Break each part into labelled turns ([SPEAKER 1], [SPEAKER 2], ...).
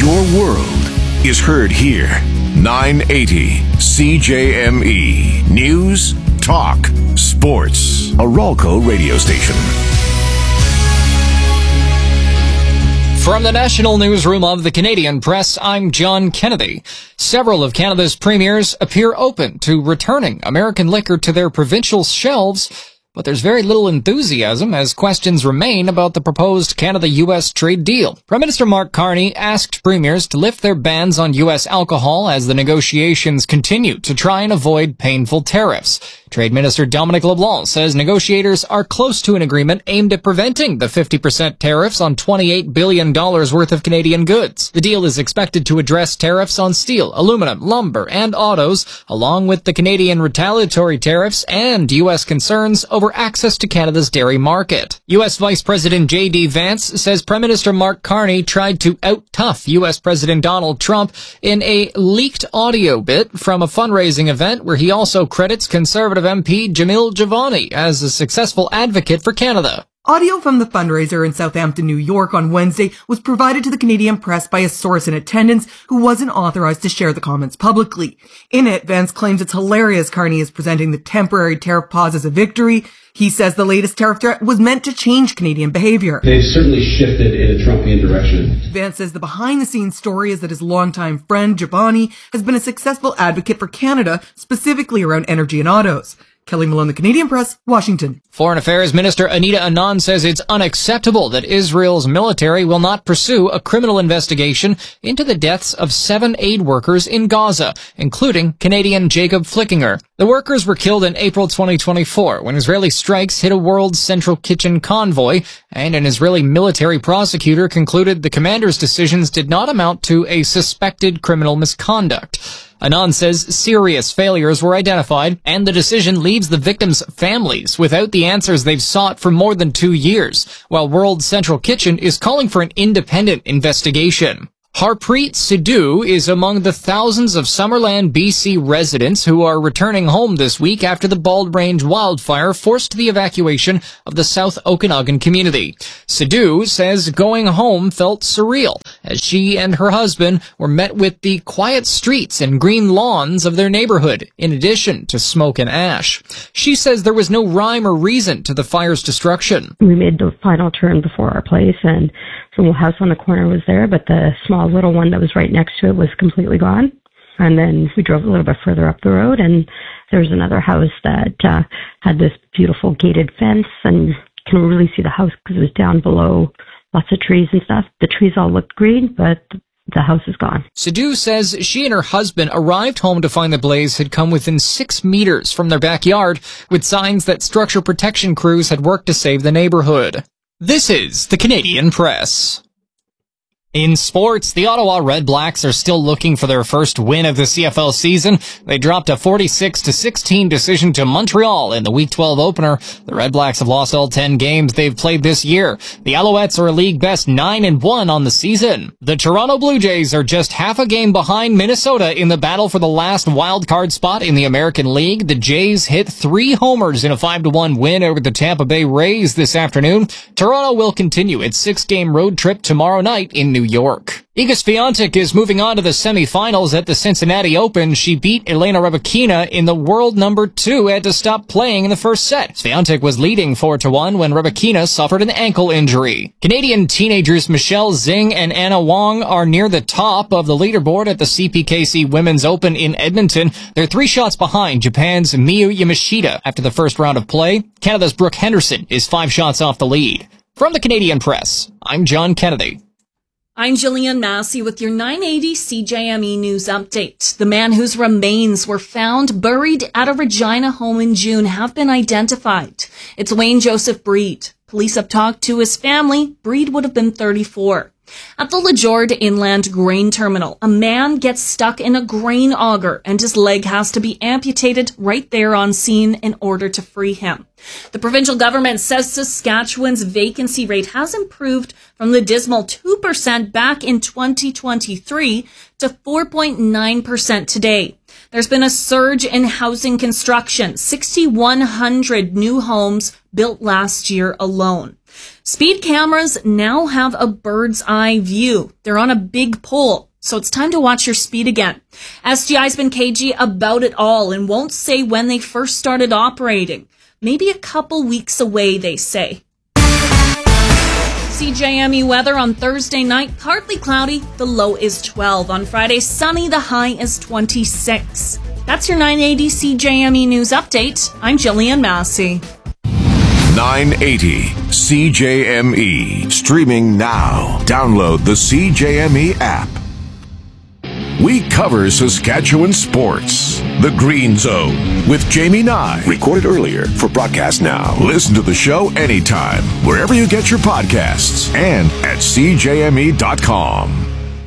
[SPEAKER 1] Your world is heard here. 980 CJME. News, talk, sports. A Ralco radio station.
[SPEAKER 2] From the National Newsroom of the Canadian Press, I'm John Kennedy. Several of Canada's premiers appear open to returning American liquor to their provincial shelves, but there's very little enthusiasm as questions remain about the proposed Canada-U.S. trade deal. Prime Minister Mark Carney asked premiers to lift their bans on U.S. alcohol as the negotiations continue to try and avoid painful tariffs. Trade Minister Dominic LeBlanc says negotiators are close to an agreement aimed at preventing the 50% tariffs on $28 billion worth of Canadian goods. The deal is expected to address tariffs on steel, aluminum, lumber, and autos, along with the Canadian retaliatory tariffs and U.S. concerns over access to Canada's dairy market. U.S. Vice President J.D. Vance says Prime Minister Mark Carney tried to out-tough U.S. President Donald Trump in a leaked audio bit from a fundraising event where he also credits Conservative MP Jamil Javani as a successful advocate for Canada.
[SPEAKER 3] Audio from the fundraiser in Southampton, New York on Wednesday was provided to the Canadian press by a source in attendance who wasn't authorized to share the comments publicly. In it, Vance claims it's hilarious Carney is presenting the temporary tariff pause as a victory. He says the latest tariff threat was meant to change Canadian behavior.
[SPEAKER 4] They've certainly shifted in a Trumpian direction.
[SPEAKER 3] Vance says the behind-the-scenes story is that his longtime friend, Javani, has been a successful advocate for Canada, specifically around energy and autos. Kelly Malone, The Canadian Press, Washington.
[SPEAKER 2] Foreign Affairs Minister Anita Anand says it's unacceptable that Israel's military will not pursue a criminal investigation into the deaths of 7 aid workers in Gaza, including Canadian Jacob Flickinger. The workers were killed in April 2024 when Israeli strikes hit a World Central Kitchen convoy, and an Israeli military prosecutor concluded the commander's decisions did not amount to a suspected criminal misconduct. Anand says serious failures were identified, and the decision leaves the victims' families without the answers they've sought for more than 2 years, while World Central Kitchen is calling for an independent investigation. Harpreet Sidhu is among the thousands of Summerland, BC residents who are returning home this week after the Bald Range wildfire forced the evacuation of the South Okanagan community. Sidhu says going home felt surreal as she and her husband were met with the quiet streets and green lawns of their neighborhood, in addition to smoke and ash. She says there was no rhyme or reason to the fire's destruction.
[SPEAKER 5] We made the final turn before our place, and the little house on the corner was there, but the small little one that was right next to it was completely gone. And then we drove a little bit further up the road, and there was another house that had this beautiful gated fence, and you can really see the house because it was down below lots of trees and stuff. The trees all looked green, but the house is gone.
[SPEAKER 2] Sidhu says she and her husband arrived home to find the blaze had come within 6 meters from their backyard, with signs that structure protection crews had worked to save the neighborhood. This is the Canadian Press. In sports, the Ottawa Red Blacks are still looking for their first win of the CFL season. They dropped a 46-16 decision to Montreal in the Week 12 opener. The Red Blacks have lost all 10 games they've played this year. The Alouettes are a league best 9-1 on the season. The Toronto Blue Jays are just half a game behind Minnesota in the battle for the last wild card spot in the American League. The Jays hit 3 homers in a 5-1 win over the Tampa Bay Rays this afternoon. Toronto will continue its 6-game road trip tomorrow night in New York. Iga Swiatek is moving on to the semifinals at the Cincinnati Open. She beat Elena Rybakina in the world number 2 had to stop playing in the first set. Swiatek was leading 4-1 when Rybakina suffered an ankle injury. Canadian teenagers Michelle Zing and Anna Wong are near the top of the leaderboard at the CPKC Women's Open in Edmonton. They're 3 shots behind Japan's Miyu Yamashita after the first round of play. Canada's Brooke Henderson is 5 shots off the lead. From the Canadian Press, I'm John Kennedy.
[SPEAKER 6] I'm Jillian Massey with your 980 CJME News Update. The man whose remains were found buried at a Regina home in June have been identified. It's Wayne Joseph Breed. Police have talked to his family. Breed would have been 34. At the LeJord Inland Grain Terminal, a man gets stuck in a grain auger and his leg has to be amputated right there on scene in order to free him. The provincial government says Saskatchewan's vacancy rate has improved from the dismal 2% back in 2023 to 4.9% today. There's been a surge in housing construction, 6,100 new homes built last year alone. Speed cameras now have a bird's eye view. They're on a big pole, so it's time to watch your speed again. SGI's been cagey about it all and won't say when they first started operating. Maybe a couple weeks away, they say. CJME weather on Thursday night, partly cloudy, the low is 12. On Friday, sunny, the high is 26. That's your 980 CJME News Update. I'm Jillian Massey.
[SPEAKER 1] 980 CJME. Streaming now. Download the CJME app. We cover Saskatchewan sports. The Green Zone with Jamie Nye. Recorded earlier for broadcast now. Listen to the show anytime, wherever you get your podcasts, and at CJME.com.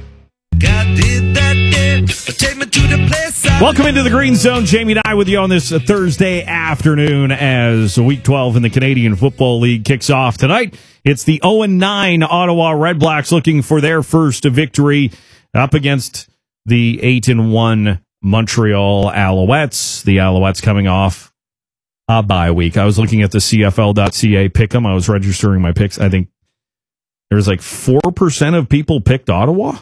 [SPEAKER 7] Welcome into the Green Zone. Jamie and I with you on this Thursday afternoon as Week 12 in the Canadian Football League kicks off tonight. It's the 0-9 Ottawa Redblacks looking for their first victory up against the 8-1 Montreal Alouettes. The Alouettes coming off a bye week. I was looking at the CFL.ca pick'em. I was registering my picks. I think there's like 4% of people picked Ottawa.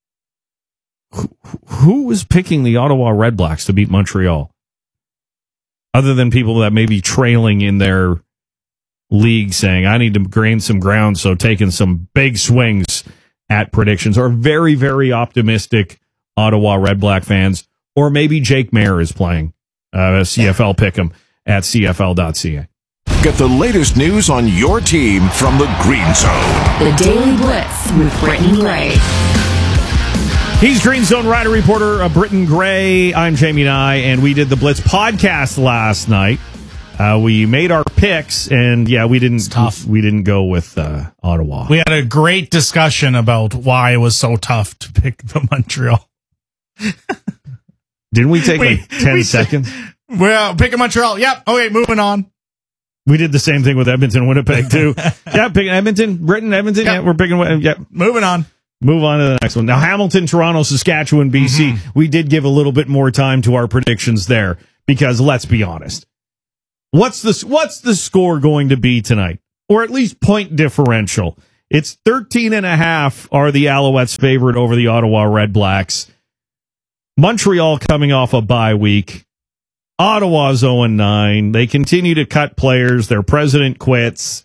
[SPEAKER 7] Who was picking the Ottawa Redblacks to beat Montreal? Other than people that may be trailing in their league saying, I need to gain some ground, so taking some big swings at predictions, or very, very optimistic Ottawa Redblack fans, or maybe Jake Mayer is playing CFL Pick'em at CFL.ca.
[SPEAKER 1] Get the latest news on your team from the Green Zone.
[SPEAKER 8] The Daily Blitz with Britton Gray.
[SPEAKER 7] He's Green Zone Rider reporter Britton Gray. I'm Jamie Nye, and we did the Blitz podcast last night. We made our picks, and we didn't.
[SPEAKER 9] It's tough.
[SPEAKER 7] We didn't go with Ottawa.
[SPEAKER 9] We had a great discussion about why it was so tough to pick the Montreal.
[SPEAKER 7] Didn't we take 10 seconds?
[SPEAKER 9] Well, picking Montreal. Yep. Okay, moving on.
[SPEAKER 7] We did the same thing with Edmonton, Winnipeg too. Picking Edmonton, Britain, Edmonton.
[SPEAKER 9] Yep.
[SPEAKER 7] Yeah, we're picking.
[SPEAKER 9] Moving on.
[SPEAKER 7] Move on to the next one. Now, Hamilton, Toronto, Saskatchewan, BC. We did give a little bit more time to our predictions there because let's be honest. What's the score going to be tonight? Or at least point differential. It's 13.5 are the Alouettes favored over the Ottawa Redblacks. Montreal coming off a bye week. Ottawa's 0-9. They continue to cut players. Their president quits.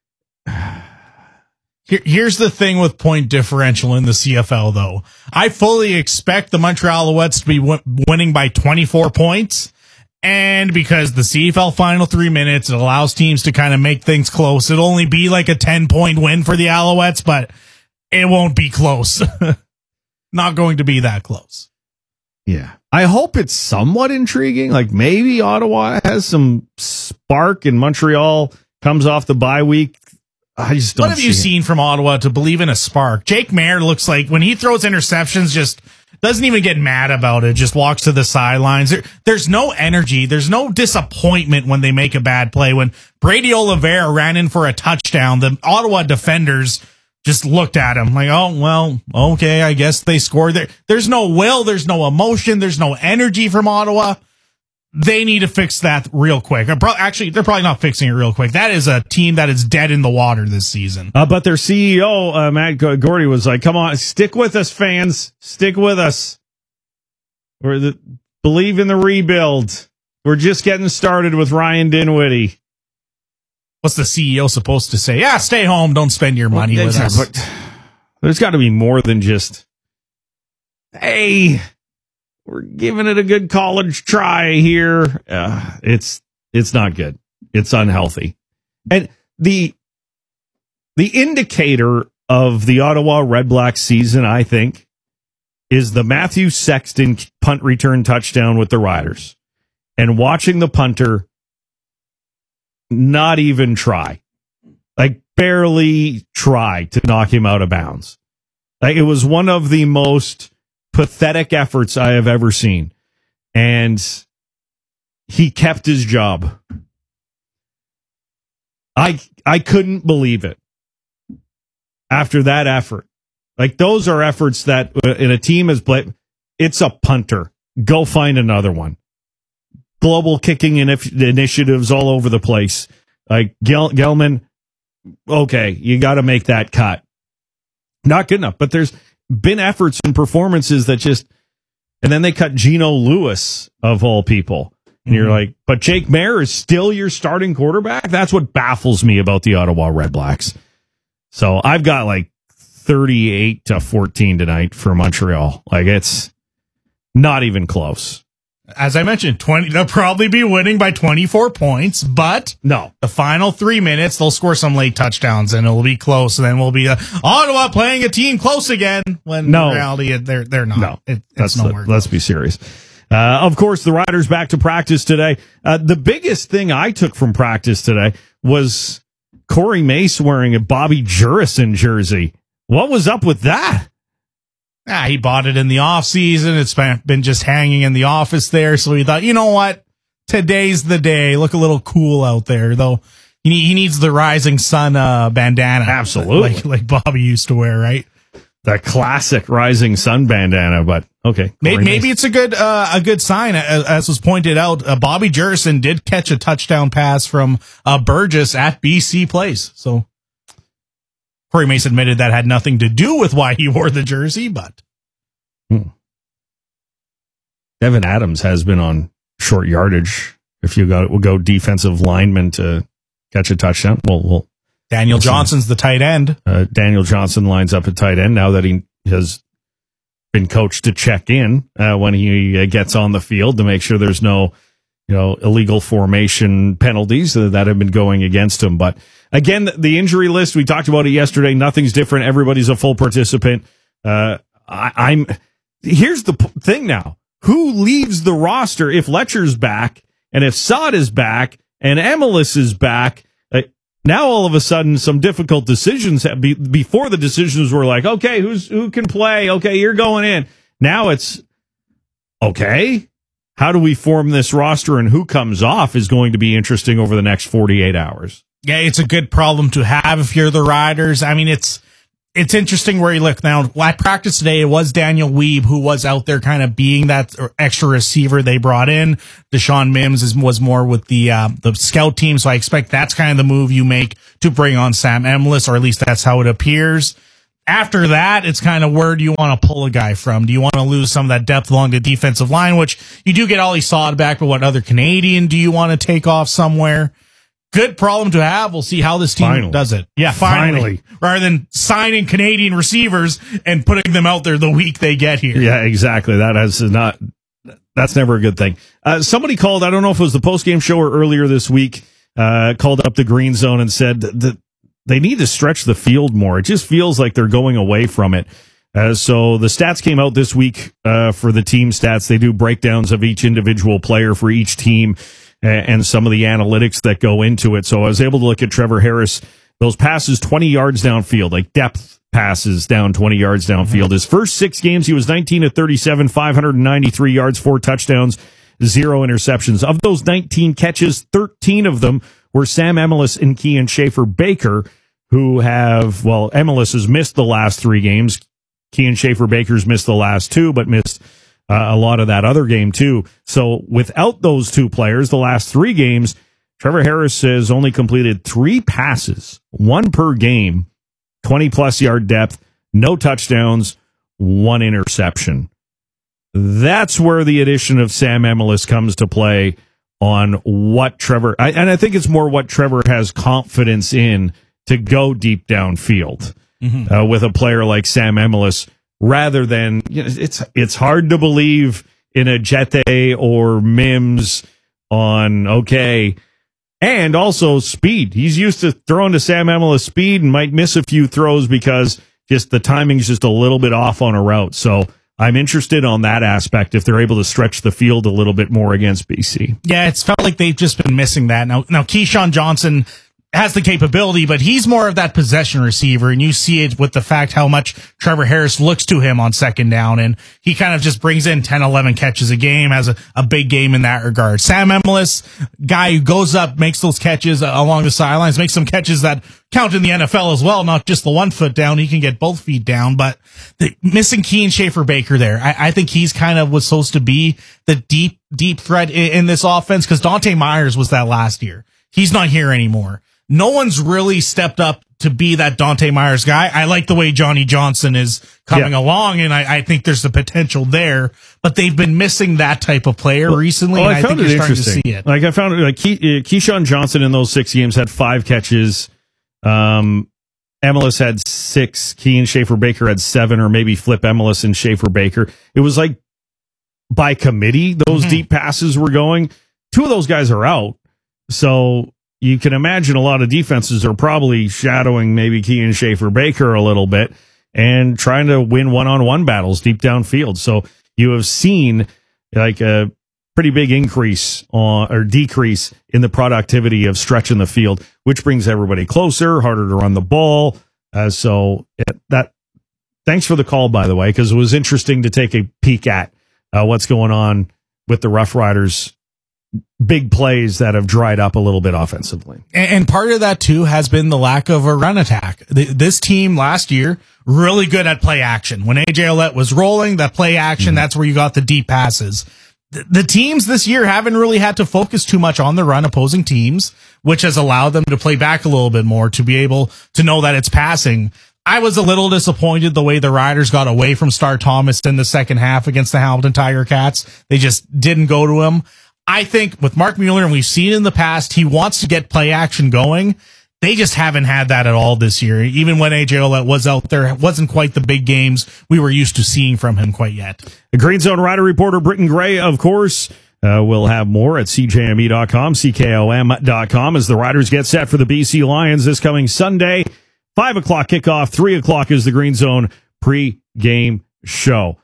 [SPEAKER 9] Here's the thing with point differential in the CFL, though. I fully expect the Montreal Alouettes to be winning by 24 points. And because the CFL final 3 minutes, it allows teams to kind of make things close. It'll only be like a 10-point win for the Alouettes, but it won't be close. Not going to be that close.
[SPEAKER 7] Yeah. I hope it's somewhat intriguing. Like maybe Ottawa has some spark and Montreal comes off the bye week. I just don't.
[SPEAKER 9] What have you seen from Ottawa to believe in a spark? Jake Mayer looks like when he throws interceptions, just doesn't even get mad about it. Just walks to the sidelines. There's no energy. There's no disappointment when they make a bad play. When Brady Oliveira ran in for a touchdown, the Ottawa defenders just looked at him like, oh, well, okay, I guess they scored. There's no will. There's no emotion. There's no energy from Ottawa. They need to fix that real quick. Actually, they're probably not fixing it real quick. That is a team that is dead in the water this season.
[SPEAKER 7] But their CEO, Matt Gordy, was like, come on, stick with us, fans. Stick with us. Believe in the rebuild. We're just getting started with Ryan Dinwiddie.
[SPEAKER 9] What's the CEO supposed to say? Yeah, stay home. Don't spend your money with us.
[SPEAKER 7] But there's got to be more than just, hey, we're giving it a good college try here. It's not good. It's unhealthy. And the indicator of the Ottawa Redblacks season, I think, is the Matthew Sexton punt return touchdown with the Riders. And watching the punter not even try. Like barely try to knock him out of bounds. Like it was one of the most pathetic efforts I have ever seen. And he kept his job. I couldn't believe it after that effort. Like those are efforts that in a team has played. It's a punter. Go find another one. Global kicking initiatives all over the place. Like Gelman, okay, you got to make that cut. Not good enough. But there's been efforts and performances that just, and then they cut Geno Lewis of all people. And you're like, but Jake Maier is still your starting quarterback? That's what baffles me about the Ottawa Redblacks. So I've got like 38-14 tonight for Montreal. Like, it's not even close.
[SPEAKER 9] As I mentioned, they'll probably be winning by 24 points, but
[SPEAKER 7] no,
[SPEAKER 9] the final 3 minutes, they'll score some late touchdowns and it'll be close. And then we'll be Ottawa playing a team close again when in reality they're not.
[SPEAKER 7] No,
[SPEAKER 9] it's nowhere.
[SPEAKER 7] Let's be serious. Of course, the Riders back to practice today. The biggest thing I took from practice today was Corey Mace wearing a Bobby Jurison jersey. What was up with that?
[SPEAKER 9] He bought it in the offseason. It's been just hanging in the office there. So he thought, you know what? Today's the day. Look a little cool out there, though. He needs the Rising Sun bandana.
[SPEAKER 7] Absolutely.
[SPEAKER 9] Like Bobby used to wear, right?
[SPEAKER 7] The classic Rising Sun bandana, but okay.
[SPEAKER 9] Maybe it's a good sign. As was pointed out, Bobby Jurison did catch a touchdown pass from Burgess at BC Place. So Corey Mace admitted that had nothing to do with why he wore the jersey, but
[SPEAKER 7] Evan Adams has been on short yardage. If you we'll go defensive lineman to catch a touchdown. Well,
[SPEAKER 9] Daniel Johnson's the tight end.
[SPEAKER 7] Daniel Johnson lines up at tight end now that he has been coached to check in when he gets on the field to make sure there's no, illegal formation penalties that have been going against him. But again, the injury list, we talked about it yesterday. Nothing's different. Everybody's a full participant. Here's the thing now. Who leaves the roster if Letcher's back and if Saad is back and Emelis is back? Now all of a sudden some difficult decisions before the decisions were like, okay, who can play? Okay, you're going in. Now it's okay. How do we form this roster and who comes off is going to be interesting over the next 48 hours.
[SPEAKER 9] Yeah, it's a good problem to have if you're the Riders. I mean, it's interesting where you look now. At practice today, it was Daniel Weeb who was out there kind of being that extra receiver they brought in. Deshaun Mims was more with the scout team, so I expect that's kind of the move you make to bring on Sam Emelis, or at least that's how it appears. After that, it's kind of where do you want to pull a guy from? Do you want to lose some of that depth along the defensive line, which you do get Ollie Saad back, but what other Canadian do you want to take off somewhere? Good problem to have. We'll see how this team does it. Yeah, finally. Rather than signing Canadian receivers and putting them out there the week they get here.
[SPEAKER 7] Yeah, exactly. That's never a good thing. Somebody called, I don't know if it was the postgame show or earlier this week, called up the Green Zone and said that they need to stretch the field more. It just feels like they're going away from it. So the stats came out this week for the team stats. They do breakdowns of each individual player for each team and some of the analytics that go into it. So I was able to look at Trevor Harris, those passes 20 yards downfield, like depth passes down 20 yards downfield. His first 6 games, he was 19-37, 593 yards, 4 touchdowns, 0 interceptions. Of those 19 catches, 13 of them were Sam Emelis and Kean Schaefer-Baker, who Emelis has missed the last 3 games. Kean Schaefer-Baker's missed the last 2, but missed a lot of that other game too. So without those 2 players, the last 3 games, Trevor Harris has only completed 3 passes, 1 per game, 20-plus yard depth, no touchdowns, 1 interception. That's where the addition of Sam Emelis comes to play on what Trevor, and I think it's more what Trevor has confidence in to go deep downfield with a player like Sam Emelis, rather than, it's hard to believe in a Jete or Mims on, okay, and also speed. He's used to throwing to Sam Emelis speed and might miss a few throws because just the timing's just a little bit off on a route. So I'm interested on that aspect if they're able to stretch the field a little bit more against BC.
[SPEAKER 9] Yeah, it's felt like they've just been missing that. Now Keyshawn Johnson has the capability, but he's more of that possession receiver, and you see it with the fact how much Trevor Harris looks to him on second down, and he kind of just brings in 10, 11 catches a game, has a big game in that regard. Sam Emelis, guy who goes up, makes those catches along the sidelines, makes some catches that count in the NFL as well, not just the 1 foot down. He can get both feet down, but missing Kean Schaefer-Baker there, I think he's kind of was supposed to be the deep threat in this offense, because Dante Myers was that last year. He's not here anymore. no one's really stepped up to be that Dante Myers guy. I like the way Johnny Johnson is coming along, and I think there's the potential there, but they've been missing that type of player recently, and I think you're starting to see it.
[SPEAKER 7] Like I found it, like Keyshawn Johnson in those 6 games had 5 catches. Emelis had 6. Kean Schaefer-Baker had 7, or maybe flip Emelis and Schaefer-Baker. It was like by committee, those deep passes were going. 2 of those guys are out. So you can imagine a lot of defenses are probably shadowing maybe Kean Schaefer-Baker a little bit and trying to win one-on-one battles deep downfield. So you have seen like a pretty big increase or decrease in the productivity of stretching the field, which brings everybody closer, harder to run the ball. Thanks for the call, by the way, because it was interesting to take a peek at what's going on with the Rough Riders. Big plays that have dried up a little bit offensively.
[SPEAKER 9] And part of that, too, has been the lack of a run attack. This team last year, really good at play action. When A.J. Ouellette was rolling, that play action, that's where you got the deep passes. The teams this year haven't really had to focus too much on the run, opposing teams, which has allowed them to play back a little bit more, to be able to know that it's passing. I was a little disappointed the way the Riders got away from Star Thomas in the second half against the Hamilton Tiger Cats. They just didn't go to him. I think with Mark Mueller, and we've seen in the past, he wants to get play action going. They just haven't had that at all this year. Even when A.J. Ouellette was out there, it wasn't quite the big games we were used to seeing from him quite yet.
[SPEAKER 7] The Green Zone Rider reporter, Britton Gray, of course, will have more at CJME.com, CKOM.com, as the Riders get set for the BC Lions this coming Sunday. 5 o'clock kickoff, 3 o'clock is the Green Zone pre-game show.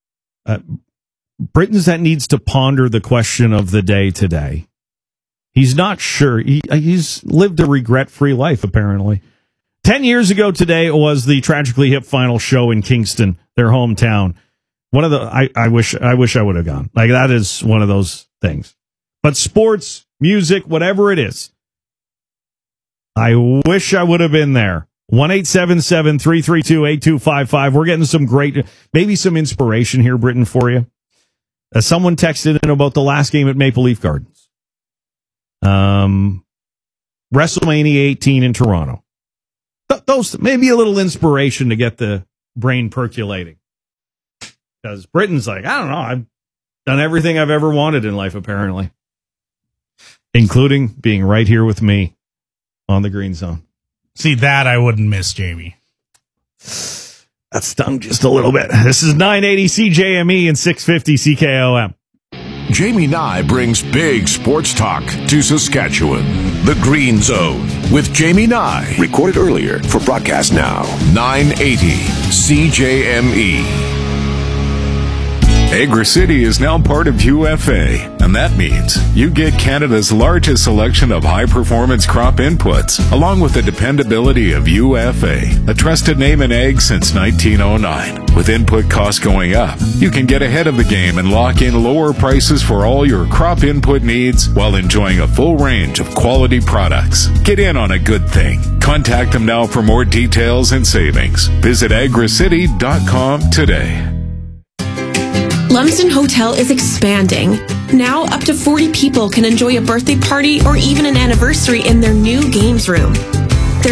[SPEAKER 7] Britton's that needs to ponder the question of the day today. He's not sure. He's lived a regret-free life, apparently. 10 years ago today was the Tragically Hip final show in Kingston, their hometown. One of the I wish I would have gone. Like, that is one of those things. But sports, music, whatever it is, I wish I would have been there. 1-877-332-8255. We're getting some great, maybe some inspiration here, Britton, for you. Someone texted in about the last game at Maple Leaf Gardens. WrestleMania 18 in Toronto. Those maybe a little inspiration to get the brain percolating. Because Britton's like, I don't know, I've done everything I've ever wanted in life, apparently. Including being right here with me on the Green Zone.
[SPEAKER 9] See, that I wouldn't miss, Jamie.
[SPEAKER 7] That stung just a little bit. This is 980 CJME and 650 CKOM.
[SPEAKER 1] Jamie Nye brings big sports talk to Saskatchewan. The Green Zone with Jamie Nye. Recorded earlier for broadcast now. 980 CJME.
[SPEAKER 10] Agri-City is now part of UFA, and that means you get Canada's largest selection of high-performance crop inputs, along with the dependability of UFA, a trusted name in ag since 1909. With input costs going up, you can get ahead of the game and lock in lower prices for all your crop input needs while enjoying a full range of quality products. Get in on a good thing. Contact them now for more details and savings. Visit agricity.com today.
[SPEAKER 11] Lumsden Hotel is expanding. Now, up to 40 people can enjoy a birthday party or even an anniversary in their new games room.